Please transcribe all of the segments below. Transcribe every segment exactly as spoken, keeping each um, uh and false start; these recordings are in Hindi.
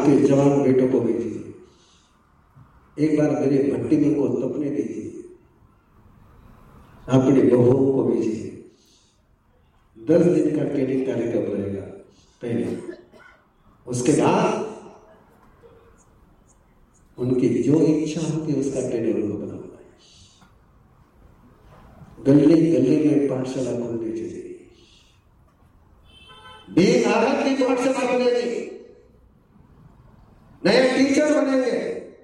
आपके जवान बेटों को भेजिए, एक बार मेरे भट्टी में को तपने दीजिए, अपनी बहुओं को भेजिए। दस दिन का ट्रेनिंग कार्यक्रम रहेगा पहले, उसके बाद उनकी जो इच्छा होगी उसका ट्रेनिंग उनको बनाना है। गली गली में पाठशाला खोलनी चाहिए, बेघाघत की पाठशाला बनेगी, नए टीचर बनेंगे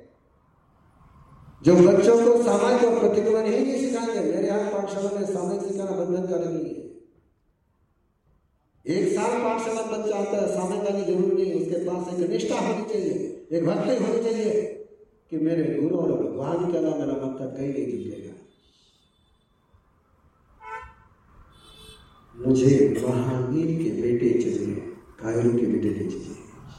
जो बच्चों को सामाजिक और प्रतिक्रमण ही नहीं सिखाएंगे। मेरे यहाँ पाठशाला में सामाजिक सिखाना बंधनकारक नहीं है। एक साल पाठशाला में बच्चा आता है, सामाजिक का जरूर नहीं, उसके पास एक निष्ठा होनी चाहिए, एक भक्ति होनी चाहिए कि मेरे गुरु और भगवान के अलावा मेरा मत्था कहीं नहीं झुकेगा। मुझे महावीर के बेटे चाहिए, कायरों के बेटे नहीं चाहिए।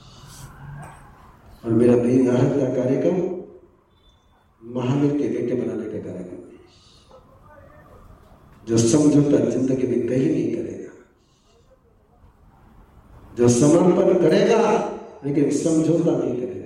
और मेरा बेघाघत का कार्यक्रम महावीर के बेटे बनाने का कार्यक्रम है, जो समझौता जिंदगी में कहीं नहीं करेगा, जो समर्पण करेगा लेकिन समझौता नहीं करेगा।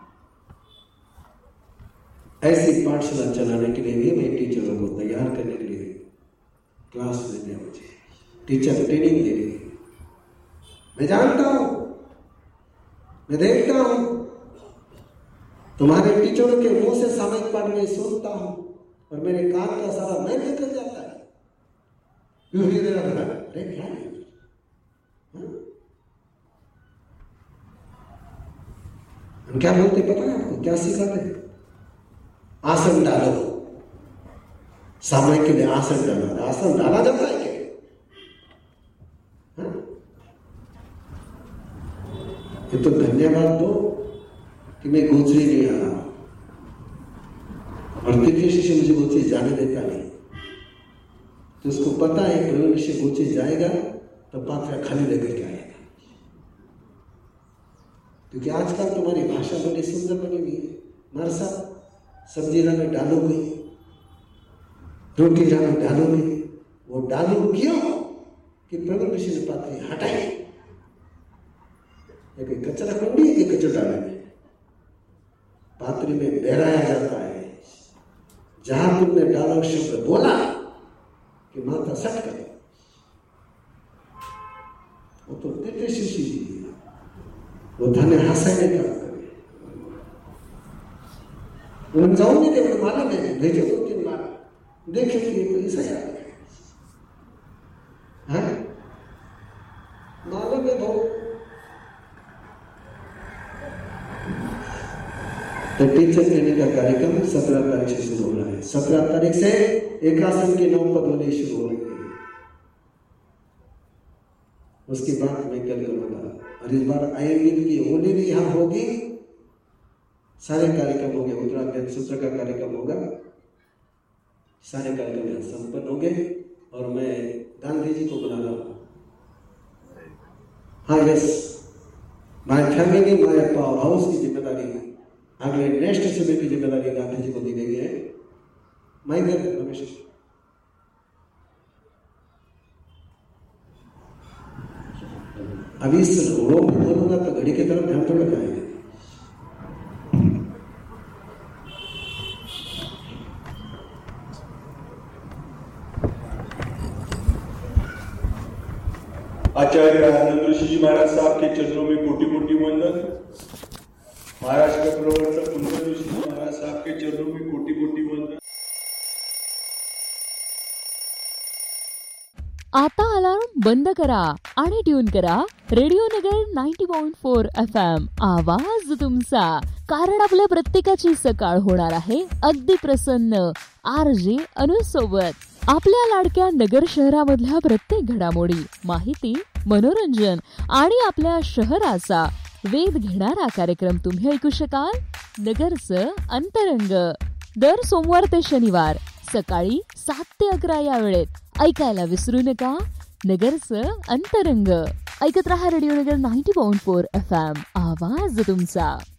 ऐसी पाठशाला चलाने के लिए भी मैं टीचरों को तैयार करने के लिए क्लास देने मुझे टीचर ट्रेनिंग दे रही है। मैं जानता हूं, मैं देखता हूं, तुम्हारे टीचरों के मुंह से सामाजिक पाठ में सुनता हूं और मेरे कान का सारा मैं निकल जाता है। अरे क्या है? हम क्या बोलते पता है आपको? क्या सिखाते हैं? आसन डालो, सामाजिक के लिए आसन डालो। आसन डाला जाता है क्या? ये तो धन्यवाद दो कि मैं गोचरी नहीं आ रहा, और तृतीय शिष्य मुझे गोचरी जाने देता नहीं। तो उसको पता है प्रवीण शिष्य गोचरी जाएगा तो पात्रा खाली लेकर के आएगा, क्योंकि आजकल तुम्हारी भाषा बड़ी सुंदर बनी हुई है। हमारे साथ सब्जी में डालोगे, रोटी में डालोगे, वो डालो क्यों कि प्रवीण ऋषि ने पात्री हटाई। एक कचरा कुंडी, एक कचरा डालेंगे, पात्री में बहराया जाता है। जहां तुमने डालो शब्द बोला कि माता सट करे, वो तो तृतीय शिष्य जी, वो धन्य हंसाने का करे। उन्हें जाओ नहीं दे, मालूम है, भेजो दो तीन बार, देखे कि ये कोई ऐसा याद है, मालूम है बहुत। तो टीचर ट्रेनिंग का कार्यक्रम सत्रह तारीख से शुरू हो रहा है। सत्रह तारीख से एकासन की नौ पद होने शुरू हो रही है। उसकी बात मैं कल करूंगा। और इस बार आयुर्वेद की होली भी यहाँ होगी, सारे कार्यक्रम होंगे, उत्तराखंड सूत्र का कार्यक्रम होगा, सारे कार्यक्रम यहाँ संपन्न होंगे। और मैं गांधी जी को बुला रहा हूँ। हाँ, yes, my family my power house की जिम्मेदारी है, अगले नेक्स्ट शिविर की जिम्मेदारी गांधी जी को दी गई है। माय घर रमेश, अभी इस रोग बोलूंगा तो घड़ी की तरफ ध्यान तो लगाएंगे। आचार्य आनंद ऋषि जी महाराज साहब के चरणों में कोटि कोटि वंदन। महाराष्ट्र के प्रवर्तक कुंदन ऋषि जी महाराज साहब के चरणों में कोटि कोटि वंदन। आता अलार्म बंद करा आणि ट्यून करा रेडिओ नगर नव्वद पॉइंट चार एफ एम, आवाज तुमचा. कारण आपल्या प्रत्येकाची सकाळ होणार आहे अगदी प्रसन्न आर जे अनु सोबत. आपल्या लाडक्या नगर शहरामधल्या प्रत्येक घडामोडी, माहिती, मनोरंजन आणि आपल्या शहराचा वेध घेणारा कार्यक्रम तुम्ही ऐकू शकाल. नगरचं अंतरंग दर सोमवार ते शनिवार सकाळी सात ते अकरा या वेळेत ऐकायला विसरू नका. नगरचं अंतरंग ऐकत रहा रेडिओ नगर नव्वद पॉइंट चार एफ एम, आवाज तुमचा.